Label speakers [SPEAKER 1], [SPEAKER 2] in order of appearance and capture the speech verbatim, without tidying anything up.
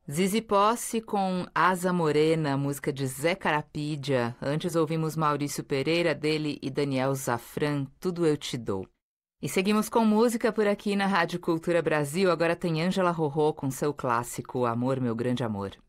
[SPEAKER 1] Zizi Posse com Asa Morena, música de Zé Carapídia. Antes ouvimos Maurício Pereira, dele e Daniel Zafran, Tudo Eu Te Dou. E seguimos com música por aqui na Rádio Cultura Brasil. Agora tem Ângela Rorô com seu clássico Amor, Meu Grande Amor.